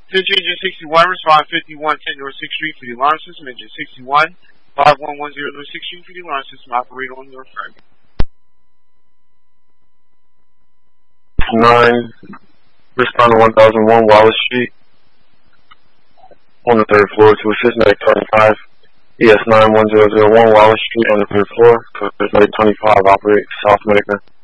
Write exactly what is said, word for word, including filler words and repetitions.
Century Engine sixty-one, respond fifty-one ten North sixth Street for the alarm system. Engine sixty-one, five one one zero North sixth Street for the alarm system. Operator on North Friday. nine, respond to one thousand one Wallace Street on the third floor to assist medic twenty-five. E S nine one zero zero one Wallace Street on the third floor to assist medic twenty-five. Operate South Medic.